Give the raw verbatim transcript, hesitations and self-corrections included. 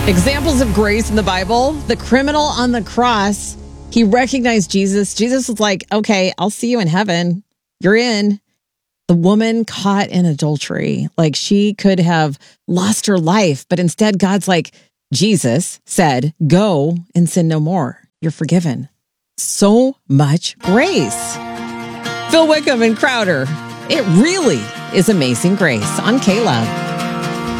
Examples of grace in the Bible. The criminal on the cross, he recognized Jesus. Jesus was like, okay, I'll see you in heaven. You're in. The woman caught in adultery, like she could have lost her life, but instead God's like, Jesus said, go and sin no more. You're forgiven. So much grace. Phil Wickham and Crowder. It really is Amazing Grace on K-Love.